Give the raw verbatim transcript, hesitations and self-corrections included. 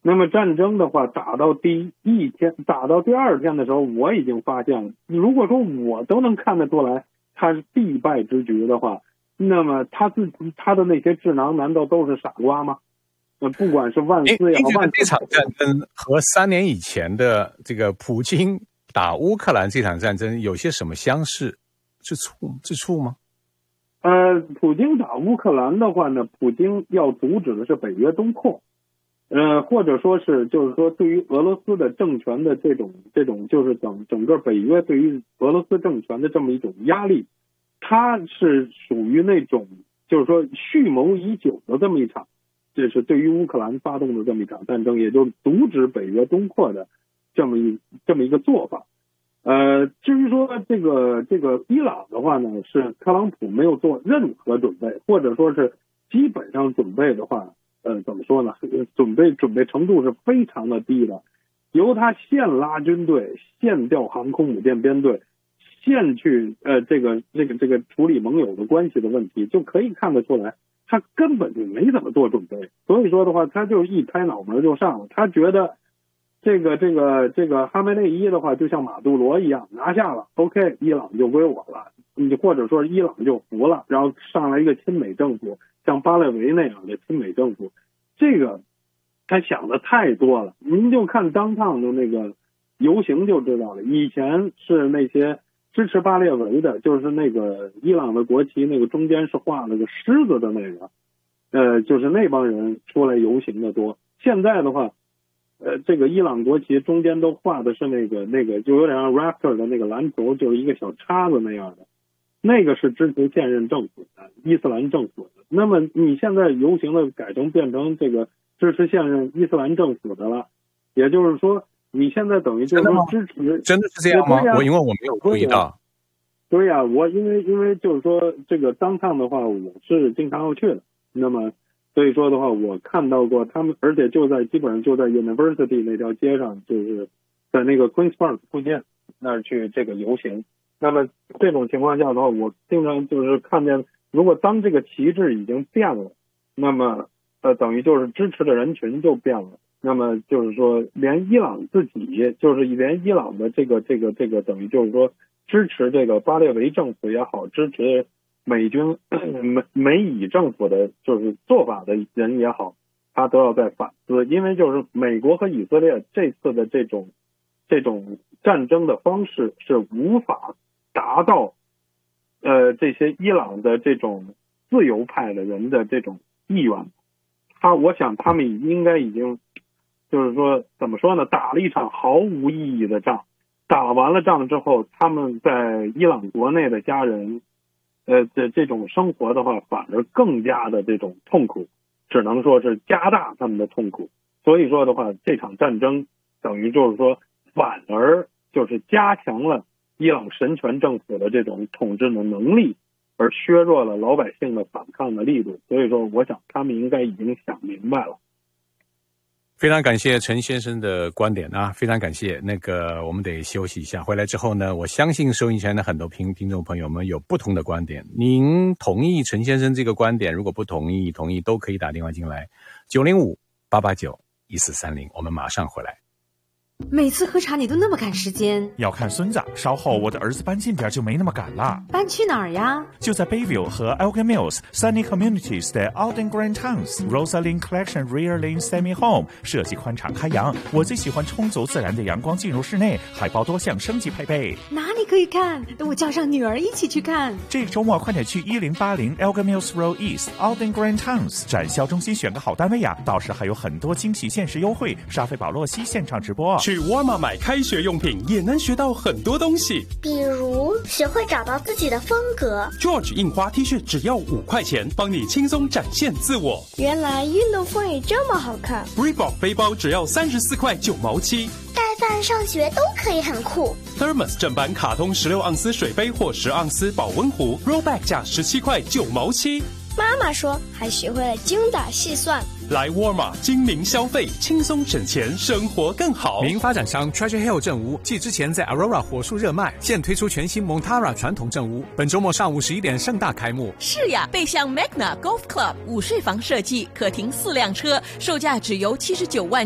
那么战争的话，打到第一天，打到第二天的时候，我已经发现了，如果说我都能看得出来他是必败之局的话，那么他自己他的那些智囊难道都是傻瓜吗？呃，不管是万斯也好，万斯这场战争和三年以前的这个普京打乌克兰这场战争有些什么相似之处之处吗？ 呃，普京打乌克兰的话呢，普京要阻止的是北约东扩。呃，或者说是，就是说，对于俄罗斯的政权的这种这种，就是整整个北约对于俄罗斯政权的这么一种压力，它是属于那种，就是说蓄谋已久的这么一场，这是对于乌克兰发动的这么一场战争，也就是阻止北约东扩的这么一这么一个做法。呃，至于说这个这个伊朗的话呢，是特朗普没有做任何准备，或者说是基本上准备的话。呃，怎么说呢？准备准备程度是非常的低的，由他现拉军队，现调航空母舰编队，现去呃这个这个这个处理盟友的关系的问题，就可以看得出来，他根本就没怎么做准备。所以说的话，他就一拍脑门就上了，他觉得这个这个这个哈梅内伊的话，就像马杜罗一样拿下了 ，OK， 伊朗就归我了，你或者说伊朗就服了，然后上来一个亲美政府。像巴列维那样的亲美政府，这个他想的太多了。您就看当趟的那个游行就知道了。以前是那些支持巴列维的，就是那个伊朗的国旗，那个中间是画了个狮子的那个，呃，就是那帮人出来游行的多。现在的话，呃，这个伊朗国旗中间都画的是那个那个，就有点像 Raptor 的那个篮球，就是一个小叉子那样的。那个是支持现任政府的伊斯兰政府的，那么你现在游行的改成变成这个支持现任伊斯兰政府的了，也就是说你现在等于就是说支持， 真的是这样吗？我因为我没有注意到。 对呀、啊，我因为因为就是说这个当趟的话，我是经常要去的，那么所以说的话，我看到过他们，而且就在基本上就在 University 那条街上，就是在那个 Queens Park 附近那儿去这个游行。那么这种情况下的话，我经常就是看见，如果当这个旗帜已经变了，那么呃等于就是支持的人群就变了。那么就是说，连伊朗自己，就是连伊朗的这个这个这个等于就是说支持这个巴列维政府也好，支持美军美美以政府的就是做法的人也好，他都要在反思，因为就是美国和以色列这次的这种这种战争的方式是无法达到呃这些伊朗的这种自由派的人的这种意愿。他我想他们应该已经就是说怎么说呢，打了一场毫无意义的仗，打完了仗之后，他们在伊朗国内的家人呃这这种生活的话反而更加的这种痛苦，只能说是加大他们的痛苦。所以说的话，这场战争等于就是说反而就是加强了伊朗神权政府的这种统治的能力，而削弱了老百姓的反抗的力度。所以说我想他们应该已经想明白了。 非常感谢陈先生的观点啊，非常感谢。那个我们得休息一下，回来之后呢，我相信收音前的很多听听众朋友们有不同的观点。您同意陈先生这个观点？如果不同意，同意都可以打电话进来，九零五八八九一四三零，我们马上回来。 每次喝茶你都那么赶时间， 要看孙子，稍后我的儿子搬近点就没那么赶了。 搬去哪儿呀？ 就在 Bayview 和 Elgin Mills Sunny Communities 的 Alden Grand Towns Rosalind Collection Rear Lane Semi Home， 设计宽敞开扬，我最喜欢充足自然的阳光进入室内，海报多项升级配备。 哪里可以看？我叫上女儿一起去看。 这个周末快点去一零八零 Elgin Mills Road East Alden Grand Towns 展销中心选个好单位呀，到时还有很多惊喜限时优惠，沙菲保洛西现场直播。 去沃尔玛买开学用品也能学到很多东西， 比如学会找到自己的风格。 George 印花 T 恤只要五块钱，帮你轻松展现自我。 原来运动风也这么好看。 Reebok 背包只要三十四块九毛七， 带饭上学都可以很酷。 Thermos 正版卡通十六盎司水杯或十盎司保温壶 Rollback 价十七块九毛七。 妈妈说还学会了精打细算。 来沃尔玛精明消费，轻松省钱，生活更好。 名发展商 Treasure Hill 正屋继之前在 Aurora 火树热卖，现推出全新 Montara 传统正屋，本周末上午十一点盛大开幕。 是呀，背向 Magna Golf Club 午睡房设计，可停四辆车，售价只由七十九万